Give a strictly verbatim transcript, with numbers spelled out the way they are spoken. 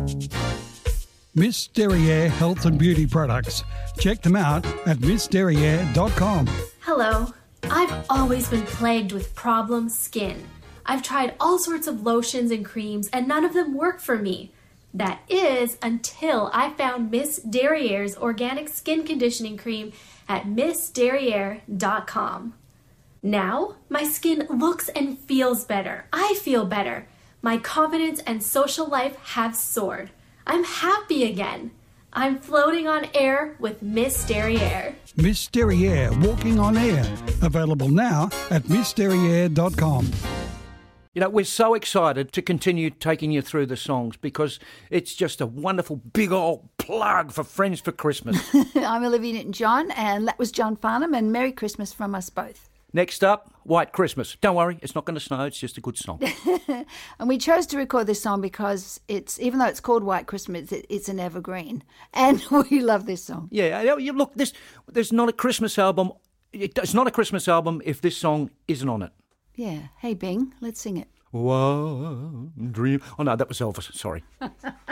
Miss Derriere Health and Beauty Products. Check them out at miss derriere dot com. Hello. I've always been plagued with problem skin. I've tried all sorts of lotions and creams and none of them work for me. That is until I found Miss Derriere's organic skin conditioning cream at miss derriere dot com. Now, my skin looks and feels better. I feel better. My confidence and social life have soared. I'm happy again. I'm floating on air with Miss Derriere. Miss Derriere Walking on Air. Available now at miss derriere dot com. You know, we're so excited to continue taking you through the songs because it's just a wonderful big old plug for Friends for Christmas. I'm Olivia Newton-John, and that was John Farnham, and Merry Christmas from us both. Next up, White Christmas. Don't worry, it's not going to snow, it's just a good song. And we chose to record this song because it's, even though it's called White Christmas, it, it's an evergreen. And we love this song. Yeah, you look, this there's not a Christmas album. It's not a Christmas album if this song isn't on it. Yeah. Hey, Bing, let's sing it. One dream. Oh, no, that was Elvis. Sorry.